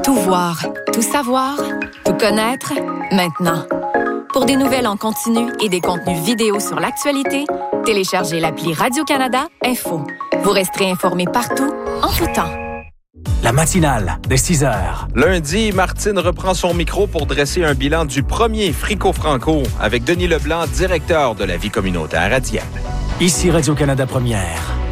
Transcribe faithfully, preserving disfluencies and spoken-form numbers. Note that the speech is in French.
Tout voir, tout savoir, tout connaître, maintenant. Pour des nouvelles en continu et des contenus vidéo sur l'actualité, téléchargez l'appli Radio-Canada Info. Vous resterez informé partout, en tout temps. La matinale de six heures. Lundi, Martine reprend son micro pour dresser un bilan du premier Frico-Franco avec Denis Leblanc, directeur de la vie communautaire à Dieppe. Ici Radio-Canada Première.